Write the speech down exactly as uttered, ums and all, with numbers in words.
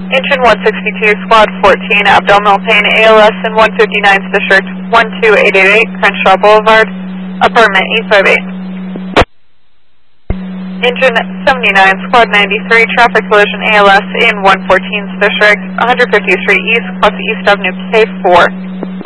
Engine one sixty-two, Squad fourteen, abdominal pain, A L S in one fifty-ninth District, one two eight eight eight, Crenshaw Boulevard, apartment eight five eight. Engine seventy-nine, Squad ninety-three, traffic collision A L S in one fourteenth District, one fiftieth Street East, plus East Avenue K four.